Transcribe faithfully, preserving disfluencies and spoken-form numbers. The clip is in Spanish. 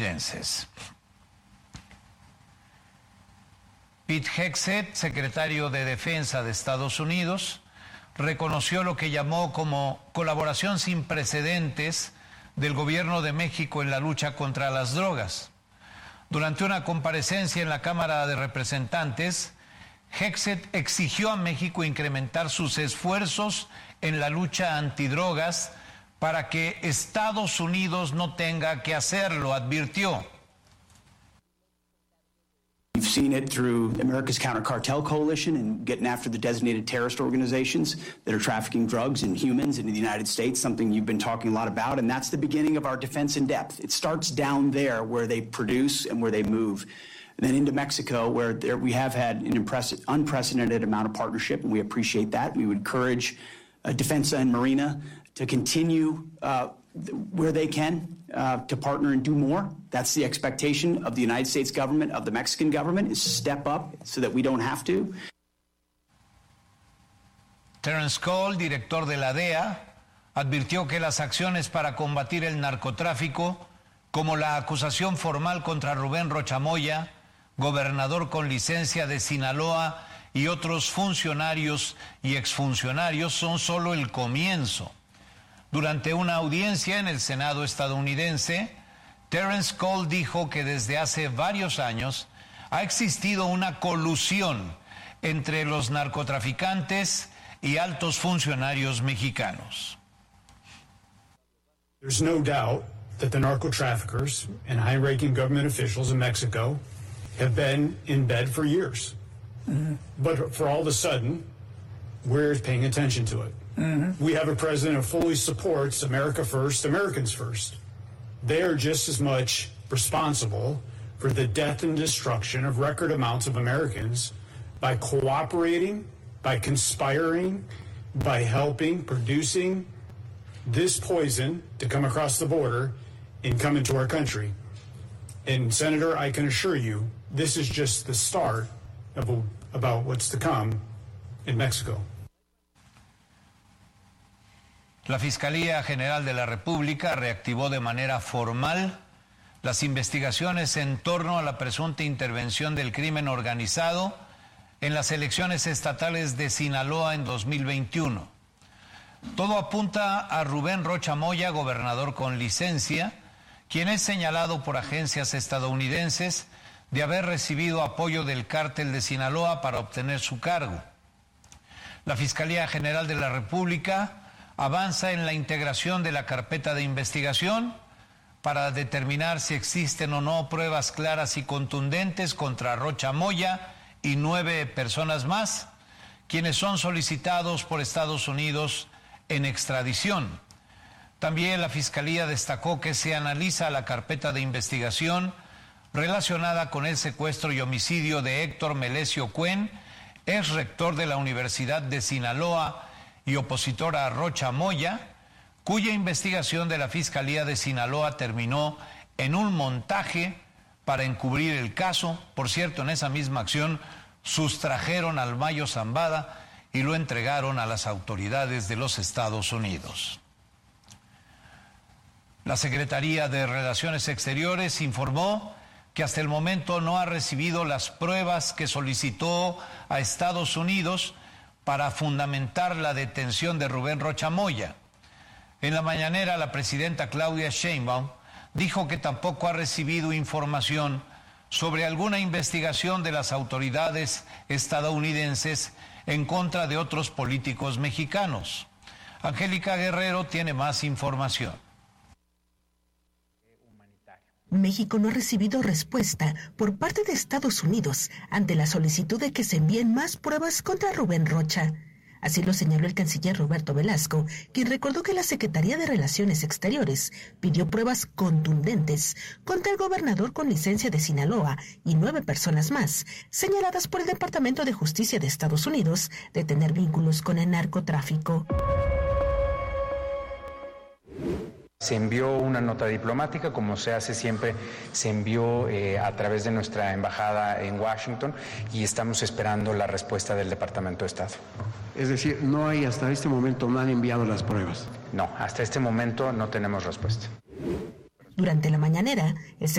estadounidenses. Pete Hegseth, secretario de Defensa de Estados Unidos, reconoció lo que llamó como colaboración sin precedentes del gobierno de México en la lucha contra las drogas. Durante una comparecencia en la Cámara de Representantes, Hegseth exigió a México incrementar sus esfuerzos en la lucha antidrogas para que Estados Unidos no tenga que hacerlo, advirtió. We've seen it through America's Counter-Cartel Coalition and getting after the designated terrorist organizations that are trafficking drugs and humans into the United States, something you've been talking a lot about, and that's the beginning of our defense in depth. It starts down there where they produce and where they move. And then into Mexico, where there, we have had an impressive, unprecedented amount of partnership, and we appreciate that. We would encourage uh, Defensa and Marina to continue uh, where they can uh, to partner and do more. That's the expectation of the United States government, of the Mexican government, is step up so that we don't have to. Terence Cole, director de la D E A, advirtió que las acciones para combatir el narcotráfico, como la acusación formal contra Rubén Rocha Moya, gobernador con licencia de Sinaloa, y otros funcionarios y exfuncionarios, son solo el comienzo. Durante una audiencia en el Senado estadounidense, Terence Cole dijo que desde hace varios años ha existido una colusión entre los narcotraficantes y altos funcionarios mexicanos. There's no doubt that the narco traffickers and high-ranking government officials in Mexico have been in bed for years. Mm-hmm. But for all of a sudden, we're paying attention to it. Mm-hmm. We have a president who fully supports America first, Americans first. They are just as much responsible for the death and destruction of record amounts of Americans by cooperating, by conspiring, by helping, producing this poison to come across the border and come into our country. And Senator, I can assure you, this is just the start of a, about what's to come in Mexico. La Fiscalía General de la República reactivó de manera formal las investigaciones en torno a la presunta intervención del crimen organizado en las elecciones estatales de Sinaloa en dos mil veintiuno. Todo apunta a Rubén Rocha Moya, gobernador con licencia, quien es señalado por agencias estadounidenses de haber recibido apoyo del cártel de Sinaloa para obtener su cargo. La Fiscalía General de la República avanza en la integración de la carpeta de investigación para determinar si existen o no pruebas claras y contundentes contra Rocha Moya y nueve personas más, quienes son solicitados por Estados Unidos en extradición. También la Fiscalía destacó que se analiza la carpeta de investigación relacionada con el secuestro y homicidio de Héctor Melesio Cuen, ex rector de la Universidad de Sinaloa y opositor a Rocha Moya, cuya investigación de la Fiscalía de Sinaloa terminó en un montaje para encubrir el caso. Por cierto, en esa misma acción sustrajeron al Mayo Zambada y lo entregaron a las autoridades de los Estados Unidos. La Secretaría de Relaciones Exteriores informó que hasta el momento no ha recibido las pruebas que solicitó a Estados Unidos para fundamentar la detención de Rubén Rocha Moya. En la mañanera, la presidenta Claudia Sheinbaum dijo que tampoco ha recibido información sobre alguna investigación de las autoridades estadounidenses en contra de otros políticos mexicanos. Angélica Guerrero tiene más información. México no ha recibido respuesta por parte de Estados Unidos ante la solicitud de que se envíen más pruebas contra Rubén Rocha. Así lo señaló el canciller Roberto Velasco, quien recordó que la Secretaría de Relaciones Exteriores pidió pruebas contundentes contra el gobernador con licencia de Sinaloa y nueve personas más, señaladas por el Departamento de Justicia de Estados Unidos de tener vínculos con el narcotráfico. Se envió una nota diplomática, como se hace siempre, se envió eh, a través de nuestra embajada en Washington y estamos esperando la respuesta del Departamento de Estado. Es decir, no hay hasta este momento, no han enviado las pruebas. No, hasta este momento no tenemos respuesta. Durante la mañanera, el